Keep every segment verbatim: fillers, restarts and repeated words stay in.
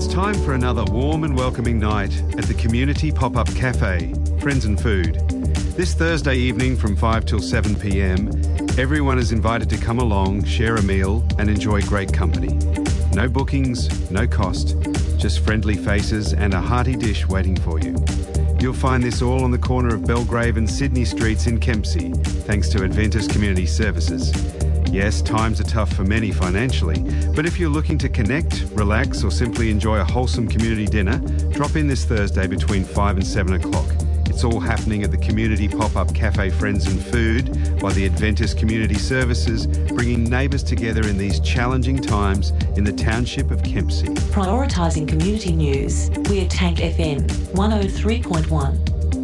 It's time for another warm and welcoming night at the Community Pop-Up Cafe, Friends and Food. This Thursday evening from five till seven p m, everyone is invited to come along, share a meal and enjoy great company. No bookings, no cost, just friendly faces and a hearty dish waiting for you. You'll find this all on the corner of Belgrave and Sydney Streets in Kempsey, thanks to Adventus Community Services. Yes, times are tough for many financially, but if you're looking to connect, relax or simply enjoy a wholesome community dinner, drop in this Thursday between five and seven o'clock. It's all happening at the Community Pop-Up Cafe Friends and Food by the Adventus Community Services, bringing neighbours together in these challenging times in the township of Kempsey. Prioritising community news, we're Tank F M one oh three point one.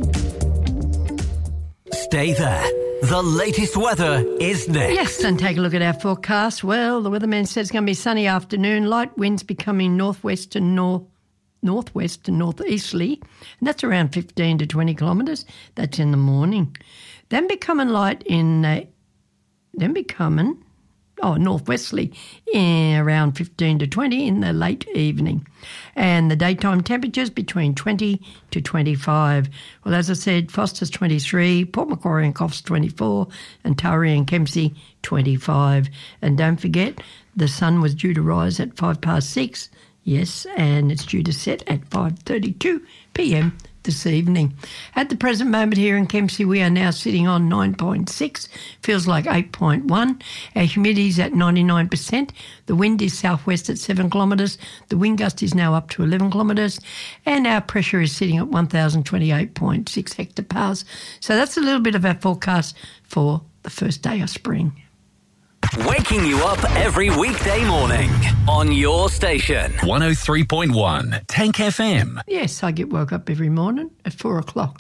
Stay there. The latest weather is next. Yes, and take a look at our forecast. Well, the weatherman says it's going to be a sunny afternoon, light winds becoming northwest and north, northwest and northeasterly, and that's around fifteen to twenty kilometres. That's in the morning. Then becoming light in, uh, then becoming, oh, northwesterly in around fifteen to twenty in the late evening. And the daytime temperatures between twenty to twenty-five. Well, as I said, Foster's twenty-three, Port Macquarie and Coffs twenty-four, and Taree and Kempsey twenty-five. And don't forget, the sun was due to rise at five past six, yes, and it's due to set at five thirty-two p m this evening. At the present moment here in Kempsey, we are now sitting on nine point six, feels like eight point one. Our humidity is at ninety-nine percent. The wind is southwest at seven kilometres. The wind gust is now up to eleven kilometres. And our pressure is sitting at one thousand twenty-eight point six hectopascals. So that's a little bit of our forecast for the first day of spring. Waking you up every weekday morning on your station. one oh three point one Tank F M. Yes, I get woke up every morning at four o'clock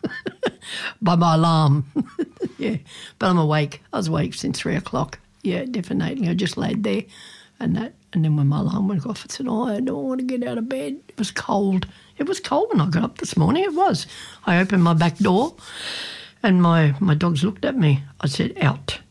by my alarm. Yeah, but I'm awake. I was awake since three o'clock. Yeah, definitely. I just laid there and that. And then when my alarm went off, I said, oh, I don't want to get out of bed. It was cold. It was cold when I got up this morning. It was. I opened my back door and my, my dogs looked at me. I said, out.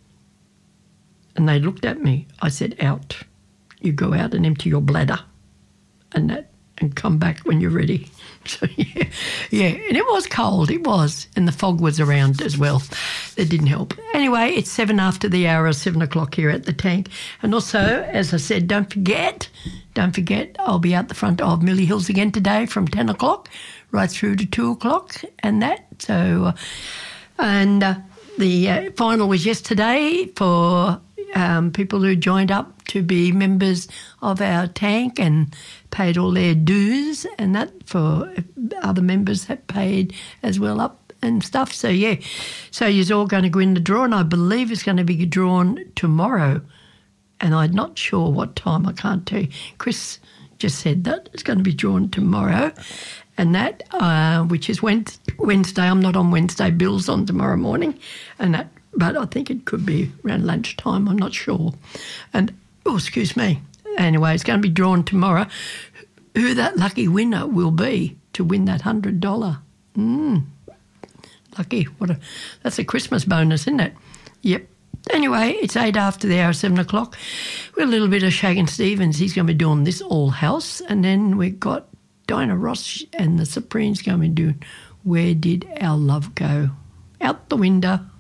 And they looked at me. I said, out. You go out and empty your bladder and that, and come back when you're ready. So, yeah, yeah. And it was cold. It was. And the fog was around as well. That didn't help. Anyway, it's seven after the hour of seven o'clock here at the Tank. And also, as I said, don't forget, don't forget, I'll be out the front of Millie Hills again today from ten o'clock right through to two o'clock and that. So, uh, and uh, the uh, final was yesterday for Um, people who joined up to be members of our Tank and paid all their dues, and that for other members that paid as well up and stuff. So, yeah, so you're all going to go in the draw, and I believe it's going to be drawn tomorrow, and I'm not sure what time, I can't tell you. Chris just said that it's going to be drawn tomorrow, and that, uh, which is Wednesday. I'm not on Wednesday, Bill's on tomorrow morning, and that. But I think it could be around lunchtime, I'm not sure. And, oh, excuse me. Anyway, it's going to be drawn tomorrow. Who that lucky winner will be to win that one hundred dollars. Mm, lucky. What a, that's a Christmas bonus, isn't it? Yep. Anyway, it's eight after the hour, seven o'clock. We've got a little bit of Shagan Stevens. He's going to be doing This All House. And then we've got Dinah Ross and the Supremes going to be doing Where Did Our Love Go? Out the window.